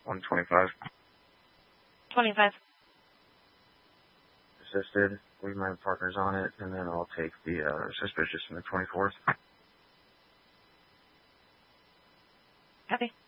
125. 25. Assisted. Leave my partners on it, and then I'll take the suspicious in the 24th. Copy.